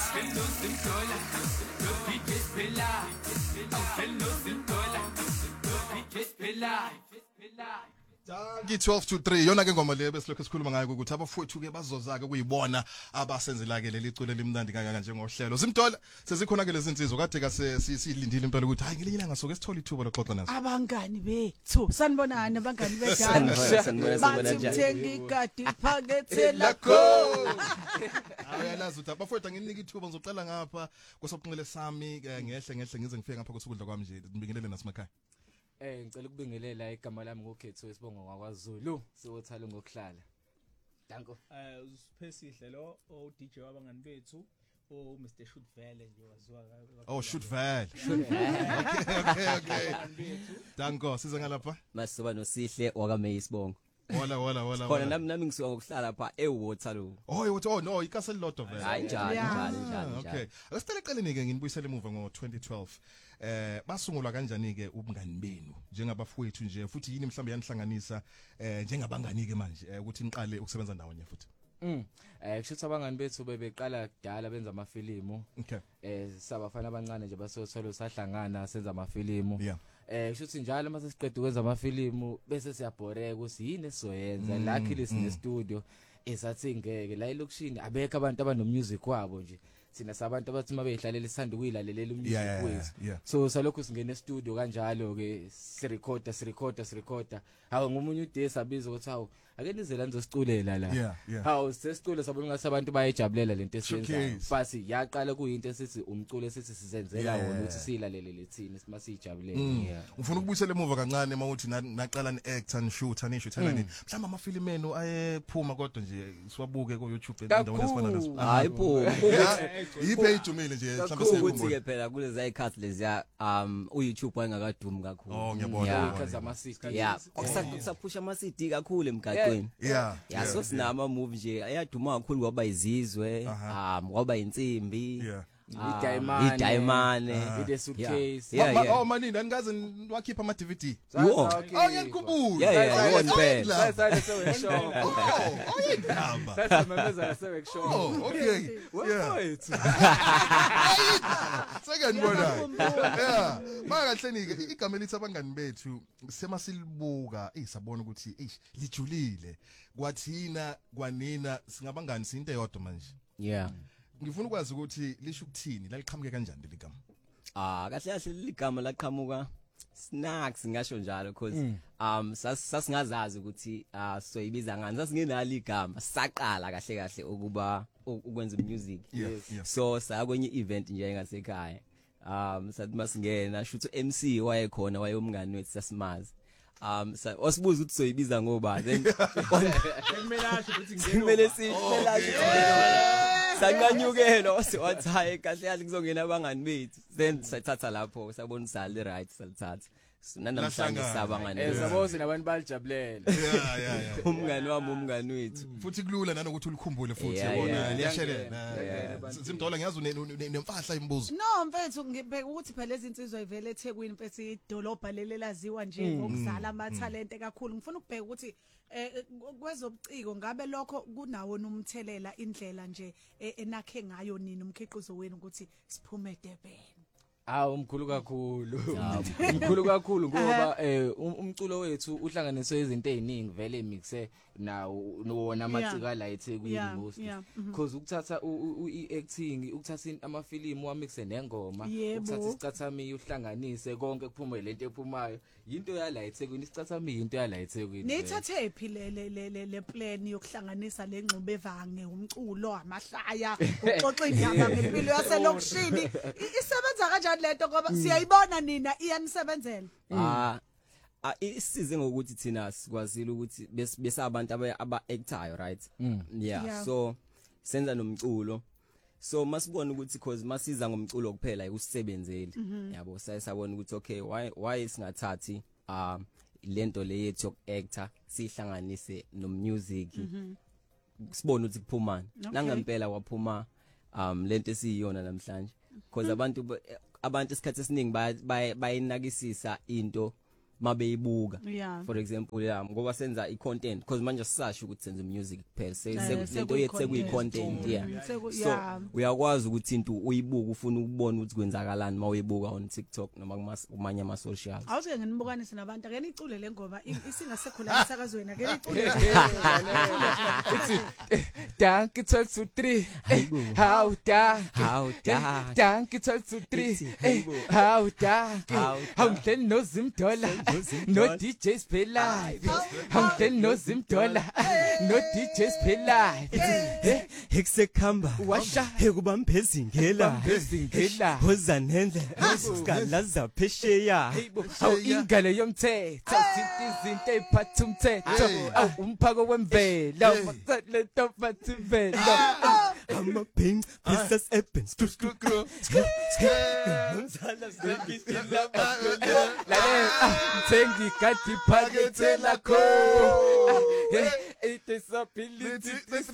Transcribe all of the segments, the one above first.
12 to 3 yona ke ngoma le besilokho sikhuluma ngayo ukuthi abafowethu ke bazozake kuyibona abasenzela ke leli culo limnandi kangaka njengohlelo Zimdola sezikhona ke lezi insizwa kade ka silindile impela ukuthi hayi ngelinye ilanga soke sithola ithuba lokuxoxa nazo abangani bethu sanibonani abangani bedala bathithenga igadi phakethe lakho ayalazi ukuthi abafowethu nginika ithuba ngizoqala ngapha kwesoqinile sami ngehle ngize ngifike ngapha kwesokudla kwami nje ngibingelele nasemakhaya ngicela ukubingelela igama lami ngoKhetho Wesibongo ngakwaZulu siwothalo ngokuhlala. Danko. Usiphesihle lo DJ wabangani bethu Mr Shoot Vele nje waziwa Oh Shoot Vele. Okay. Danko siza ngalapha. Masiba nosihle wakaMeyi Sibongo. Wala. Khona nami ngisuka ngokuhlala lapha eWaterloo. Oh no ikaseli lotho vele. Hayi njalo. Okay. Asicela eqeleni ke nginibuyisela emuva ngo2012. Basungulwa kanjani ke ubungani benu njengabafowethu nje futhi yini mhlambe yanihlanganisa njengabangani ke manje ukuthi niqale ukusebenza ndawonye futhi kushuthi abangani bethu bebeqala kudala benza amafilimu sabafana abancane nje basotholo sahlangana senza amafilimu kushuthi njalo mase siqeda ukwenza amafilimu bese siyabhoreka ukuthi yini esizoyenza luckily sine studio esathi ngeke la elokushini abekho abantu abanomusic wabo nje sina sabantu abathi mabeyihlalela isithanda ukuyilalela umusic wethu so salokho singena e-studio kanjalo ke sirecorda hawo ngomunye uday sabiza ukuthi hawo ake nizela nizosiculela la hawo sesicule sabona ngathi abantu bayajabulela lento esiyenzayo basi yaqala kuyinto esithi umculo esithi sizenzela wona ukuthi siyilalele lethini masiyijabulela ufuna ukubuyisela emuva kancane mawuthi naqala ni-actor nishuthana mhlamba amafilimu enu ayephuma kodwa nje siwabuke ku YouTube endaweni esifana nazo hayi pho yipe ijumile nje mhlamba sekuthi ke phela kulezi ayikhathi leziya uYouTube wayengakadumi kakhulu ngiyabona ikhathi ama-CD kusapusha ama-CD kakhulu emgaqweni so sinama movie nje ayaduma kakhulu kwaba izizwe kwaba insimbi idayimane the suitcase manini angaze wakhipha ama DVD ngiyakhumbula yona phela oyindaba sasa mameza sewekushow okay wethu sekanibona makahleni ke igama elithi abangani bethu semasilibuka sabona ukuthi lijulile kwathina kwanina singabangani sinto eyodwa manje ngifuna ukwazi ukuthi lisho ukuthini laliqhamuke kanjani leli gama kahle ligama laqhamuka snacks ngasho njalo because sasingazazi ukuthi soyibiza ngani sasingenalo igama saqala kahle ukuba ukwenza music so sakwenye event nje ngasekhaya sathi masingena shuthu MC wayekhona wayomngani wethu sasimazi osibuza ukuthi soyibiza ngoba then kumele sanganyukelo wathi hayi kahle kuzongena abangani bethu then sathatha lapho sabona usali right salithatha nanamhlanje sabangani saboze nabantu balijabulela umngani wethu futhi kulula nanokuthi ulikhumbule futhi yabona liyashelela Zimdola ngiyazi nemfahla imbuzo no mfethu ngibheka ukuthi phela lezi insizwa ivele eThekwini mfethu idolobha leli laziwa nje ngokuzala ama talent kakhulu ngifuna ukubheka ukuthi kwezobuciko ngabe lokho kunawo nomthelela indlela nje enakhe ngayo nini umkhiqizo wenu ukuthi siphume Durban umkhulu kakhulu ngoba umculo wethu uhlanganiswe izinto eziningi vele mixe nawo wona amacika la eThekwini most because ukuthatha i-acting ukuthatha amafilimu wamixe nengoma ukuthatha isicathami uhlanganise konke kuphume lento ephumayo into yala eThekwini isicathami into yala eThekwini nithathe phi le plan yokuhlanganisa lengxube evange umculo amahlaya uxoxa indaba ngempilo yaselokishini isebenza kanjani lento ngoba siyayibona nina iyanisebenzela isize ngokuthi thina sikwazile ukuthi bese abantu aba-actayo right so senza nomculo so masibona ukuthi cause masiza ngomculo kuphela usebenzeli yabo sayisabona ukuthi okay why singathathi lento le yethu yokuactor sihlanganise nomusic sibone ukuthi kuphumana nangempela waphuma lento esiyiyona namhlanje cause abantu isikhathi esiningi bayinakisisa into mabeyibuka Yeah. for example ngoba senza icontent because manje sisasho ukuthi senza music kuphela Yeah, lento yethu sekuyi-content so uyakwazi ukuthi into uyibuka ufuna ukubona ukuthi kwenzakalani mawuyibuka on TikTok noma kumanye ama socials awuke nginibukanise nabantu ake nicule le ngoba isingasekhula emsakazweni ake nicule Dank 12 to 3 how da Dank 12 to 3 how da how then no zimdola no DJs play live how then no zimdola no DJs play live hekusekhamba washa hekubamphezi ngela hozanendle skalaza phesheya awu ingane yomthetho sithi izinto eziphatha umthetho awu umphako wemvelo le tophatha imvelo amabhingi business happens thengi kati phakethe lakho it is ability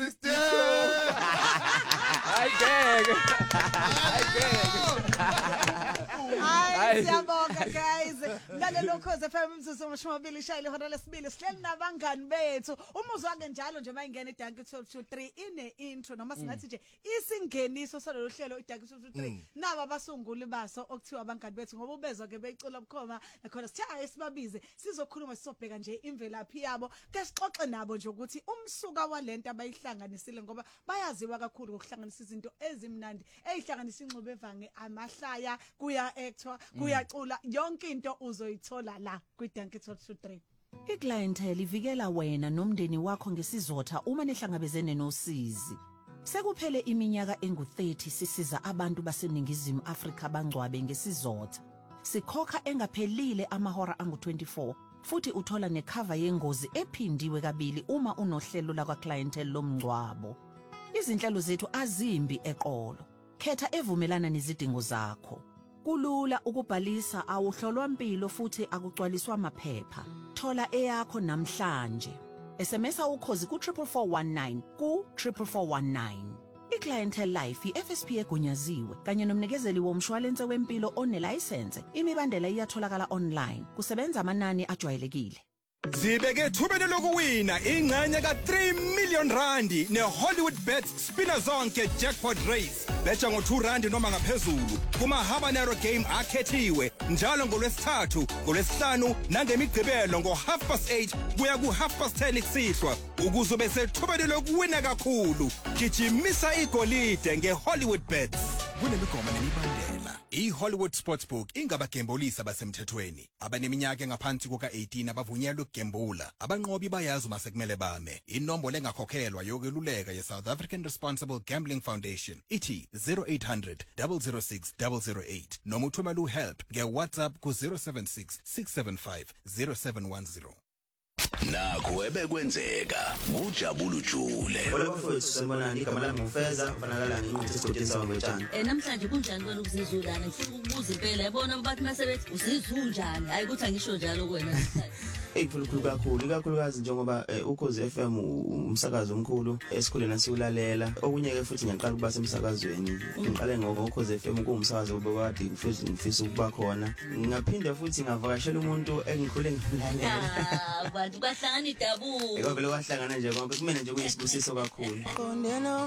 Hayi siyabonga guys ngalelo Khosi FM umzuzu omshumabili shayile hora lesibili sihleli nabangani bethu umuzwa wake njalo nje mayingena iDank 1223 ine intro noma singathi nje isingeniso salolu hlelo iDank 1223 naba abasunguli baso okuthiwa abangani bethu ngoba ubezwa ke beyicula bukhoma nakhona sithatha esibabize sizokhuluma sisobheka nje imvelaphi yabo ke sixoxe nabo nje ukuthi umsuka walento abayihlanganisile ngoba bayaziwa kakhulu ngokuhlanganisa izinto ezimnandi ezihlanganisa ingxube evange amahlaya kuya actor kuyacula yonke into uzoyithola la kwiDank 1223 iClientele ivikela wena nomndeni wakho ngesizotha uma nihlangabezene nosizi sekuphele iminyaka engu30 sisiza abantu baseningizimu Afrika bangcwabe ngesizotha sikhokha engaphelile amahora angu24 futhi uthola necover yengozi ephindiwe kabili uma unohlelo la kwaClientele lomngcwabo izinhlelo zethu azimbi eqolo khetha evumelana nezidingo zakho kulula ukubhalisa awuhlolwa impilo futhi akugcwaliswa amaphepha thola eyakho namhlanje SMS ukhozi ku 44419 ku 44419 iClientele Life iFSP egunyaziwe kanye nomnikezeli womshwalense wempilo onelicense imibandela iyatholakala online kusebenza amanani ajwayelekile Zibeke thubeni lokuwina ingxenye ka3 million randi neHollywoodBets spina zonke jackpot race betha ngo2 noma ngaphezulu kuma Habanero game akhethiwe njalo ngolwesithathu ngolwesihlanu nangemigcibelo ngo8:30 kuya ku10:30 kusihlwa ukuze bese thubeni lokuwina kakhulu gijimisa igolide ngeHollywoodBets kunemigomo nemibandela iHollywood Sportsbook ingabagembulisa basemthethweni abaneminyaka engaphansi kuka18 abavunyelwe ukugembula abanqobi bayazi uma sekumele bame inombolo engakhokhelwa yokweluleka yeSouth African Responsible Gambling Foundation ithi 0800 006 008 noma uthumela uhelp ngeWhatsApp ku 076 675 0710 Nakho ebekwenzeka ujabula ujule Olabafowethu sanibonani igama lami ngufeza ufanakala ngithi esigodini sawo ngotshani namhlanje kunjani wena ukuzizulana ngifuna ukubuza impela yabona bathi masebethi usizunjani hayi ukuthi angisho njalo kuwena Eyikhulu kakhulu ikakhulukazi njengoba ukhozi FM umsakazo omkhulu esikhule nasiwulalela okunye ke futhi ngiyaqala ukuba semsakazweni ngiqale ngokhozi FM kuwumsakazo obekade ngifisa ukuba khona ngaphinde futhi ngavakashela umuntu engikhule ngimlalela abantu bahlangana idabu Ngoba lo wahlangana nje konke kumele nje kuyisibusiso kakhulu